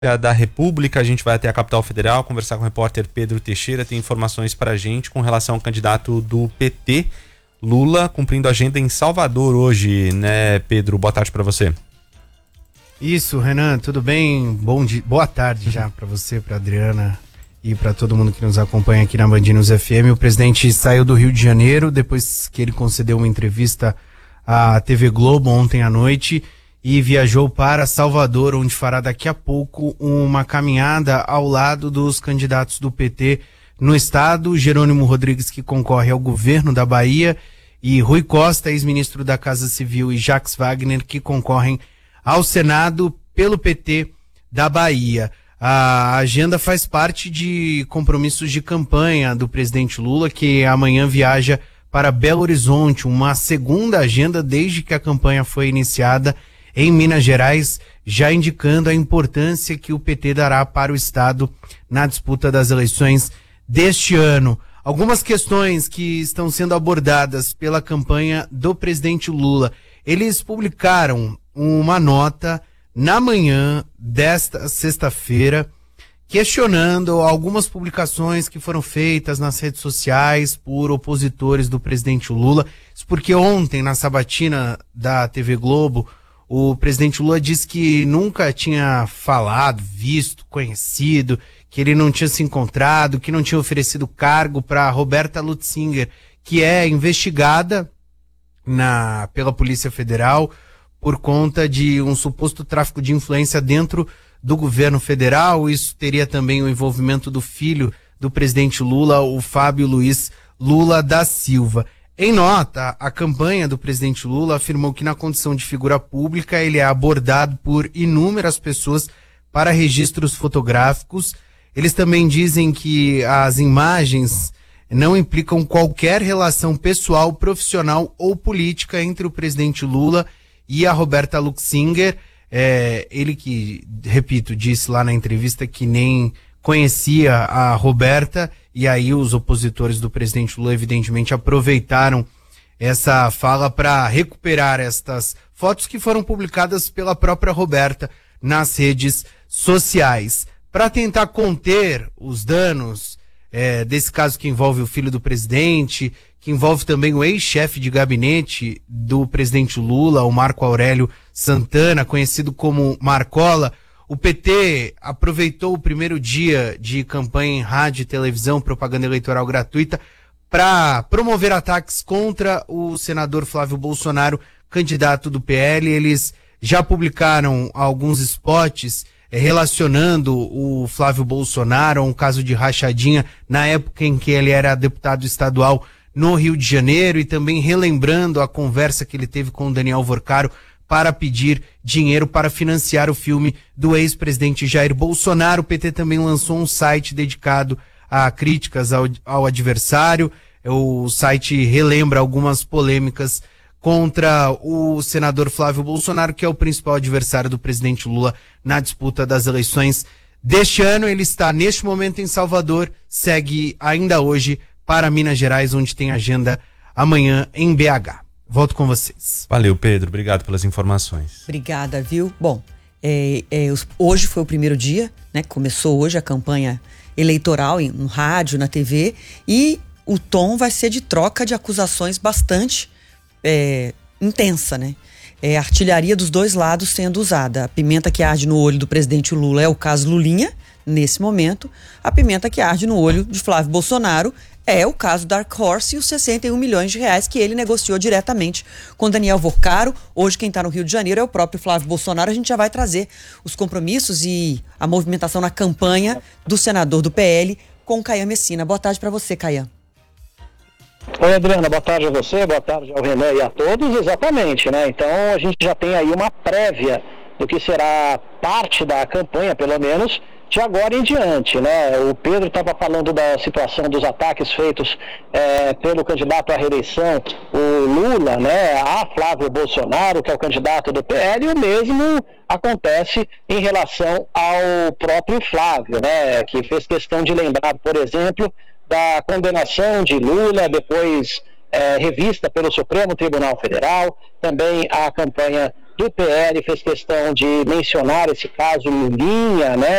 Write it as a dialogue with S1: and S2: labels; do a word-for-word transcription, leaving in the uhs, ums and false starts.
S1: da República, a gente vai até a capital federal conversar com o repórter Pedro Teixeira, tem informações pra gente com relação ao candidato do P T, Lula, cumprindo agenda em Salvador hoje, né, Pedro? Boa tarde pra você.
S2: Isso, Renan, tudo bem? Bom dia, boa tarde já pra você, pra Adriana e pra todo mundo que nos acompanha aqui na Band News F M. O presidente saiu do Rio de Janeiro depois que ele concedeu uma entrevista à T V Globo ontem à noite e viajou para Salvador, onde fará daqui a pouco uma caminhada ao lado dos candidatos do P T no estado, Jerônimo Rodrigues, que concorre ao governo da Bahia, e Rui Costa, ex-ministro da Casa Civil, e Jacques Wagner, que concorrem ao Senado pelo P T da Bahia. A agenda faz parte de compromissos de campanha do presidente Lula, que amanhã viaja para Belo Horizonte, uma segunda agenda desde que a campanha foi iniciada em Minas Gerais, já indicando a importância que o P T dará para o estado na disputa das eleições deste ano. Algumas questões que estão sendo abordadas pela campanha do presidente Lula. Eles publicaram uma nota na manhã desta sexta-feira questionando algumas publicações que foram feitas nas redes sociais por opositores do presidente Lula. Isso porque ontem, na sabatina da T V Globo, o presidente Lula disse que nunca tinha falado, visto, conhecido, que ele não tinha se encontrado, que não tinha oferecido cargo para Roberta Lutzinger, que é investigada na, pela Polícia Federal por conta de um suposto tráfico de influência dentro do governo federal. Isso teria também o envolvimento do filho do presidente Lula, o Fábio Luiz Lula da Silva. Em nota, a campanha do presidente Lula afirmou que na condição de figura pública ele é abordado por inúmeras pessoas para registros fotográficos. Eles também dizem que as imagens não implicam qualquer relação pessoal, profissional ou política entre o presidente Lula e a Roberta Lutzinger. É, ele que, repito, disse lá na entrevista que nem conhecia a Roberta, e aí os opositores do presidente Lula evidentemente aproveitaram essa fala para recuperar estas fotos que foram publicadas pela própria Roberta nas redes sociais. Para tentar conter os danos é, desse caso que envolve o filho do presidente, que envolve também o ex-chefe de gabinete do presidente Lula, o Marco Aurélio Santana, conhecido como Marcola, o P T aproveitou o primeiro dia de campanha em rádio e televisão, propaganda eleitoral gratuita, para promover ataques contra o senador Flávio Bolsonaro, candidato do P L. Eles já publicaram alguns spots eh, relacionando o Flávio Bolsonaro a um caso de rachadinha na época em que ele era deputado estadual no Rio de Janeiro, e também relembrando a conversa que ele teve com o Daniel Vorcaro para pedir dinheiro para financiar o filme do ex-presidente Jair Bolsonaro. O P T também lançou um site dedicado a críticas ao, ao adversário. O site relembra algumas polêmicas contra o senador Flávio Bolsonaro, que é o principal adversário do presidente Lula na disputa das eleições deste ano. Ele está neste momento em Salvador, segue ainda hoje para Minas Gerais, onde tem agenda amanhã em B H. Volto com vocês.
S1: Valeu, Pedro. Obrigado pelas informações.
S3: Obrigada, viu? Bom, é, é, hoje foi o primeiro dia, né? Começou hoje a campanha eleitoral em, no rádio, na T V, e o tom vai ser de troca de acusações bastante é, intensa, né? É, a artilharia dos dois lados sendo usada. A pimenta que arde no olho do presidente Lula é o caso Lulinha, nesse momento. A pimenta que arde no olho de Flávio Bolsonaro é o caso Dark Horse e os sessenta e um milhões de reais que ele negociou diretamente com Daniel Vorcaro. Hoje quem está no Rio de Janeiro é o próprio Flávio Bolsonaro. A gente já vai trazer os compromissos e a movimentação na campanha do senador do P L com o Caian Messina. Boa tarde para você, Caian.
S4: Oi, Adriana, boa tarde a você, boa tarde ao Renan e a todos. Exatamente, né? Então a gente já tem aí uma prévia do que será parte da campanha, pelo menos, de agora em diante, né? O Pedro estava falando da situação dos ataques feitos é, pelo candidato à reeleição, o Lula, né, a Flávio Bolsonaro, que é o candidato do P L, e o mesmo acontece em relação ao próprio Flávio, né, que fez questão de lembrar, por exemplo, da condenação de Lula, depois é, revista pelo Supremo Tribunal Federal, também a campanha do P L fez questão de mencionar esse caso Lulinha, né?